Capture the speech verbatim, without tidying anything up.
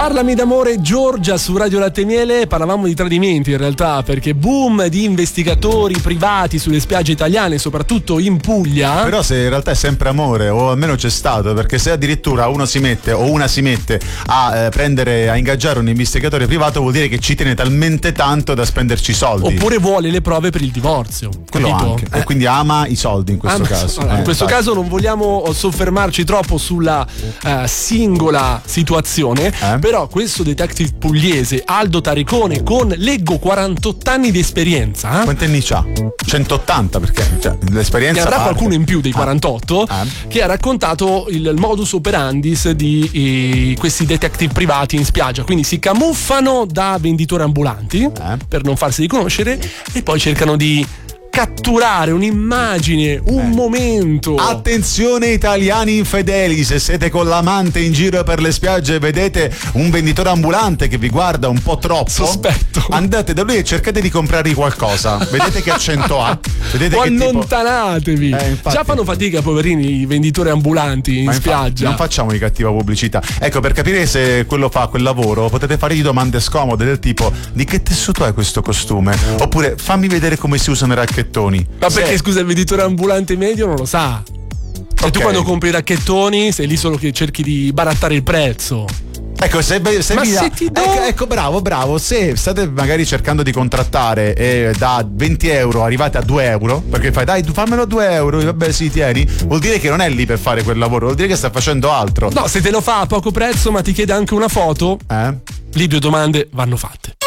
Parlami d'amore Giorgia su Radio Latte e Miele. Parlavamo di tradimenti in realtà, perché boom di investigatori privati sulle spiagge italiane, soprattutto in Puglia. Però se in realtà è sempre amore, o almeno c'è stato, perché se addirittura uno si mette o una si mette a eh, prendere, a ingaggiare un investigatore privato, vuol dire che ci tiene talmente tanto da spenderci soldi. Oppure vuole le prove per il divorzio. Quello capito? anche. Eh. E quindi ama i soldi in questo Ah, caso. allora, eh, in questo infatti. caso non vogliamo soffermarci troppo sulla uh, singola situazione, eh? però questo detective pugliese Aldo Taricone, con leggo quarantotto anni di esperienza, eh? Quanti anni c'ha? centottanta, perché cioè, l'esperienza ne avrà parte. qualcuno in più dei quarantotto, ah. che ha raccontato il, il modus operandis di eh, questi detective privati in spiaggia. Quindi si camuffano da venditori ambulanti eh? per non farsi riconoscere e poi cercano di catturare un'immagine, un eh. momento. Attenzione italiani infedeli, se siete con l'amante in giro per le spiagge e vedete un venditore ambulante che vi guarda un po' troppo, sospetto, andate da lui e cercate di comprargli qualcosa. Vedete che accento ha? Vedete o che allontanatevi. tipo... eh, Già fanno fatica, poverini, i venditori ambulanti in Ma spiaggia. infatti, non facciamo di cattiva pubblicità. Ecco, per capire se quello fa quel lavoro potete fargli domande scomode del tipo: di che tessuto è questo costume? Oppure fammi vedere come si usano i racchettoni. Ma perché, Se... scusa, il venditore ambulante medio non lo sa. Cioè, okay. tu quando compri i racchettoni sei lì solo che cerchi di barattare il prezzo. Ecco, se, se Ma vi se da... ti do... ecco, ecco, bravo, bravo. Se state magari cercando di contrattare e da venti euro arrivate a due euro, perché fai dai, fammelo due euro, vabbè sì, tieni, vuol dire che non è lì per fare quel lavoro, vuol dire che sta facendo altro. No, se te lo fa a poco prezzo ma ti chiede anche una foto, eh? lì due domande vanno fatte.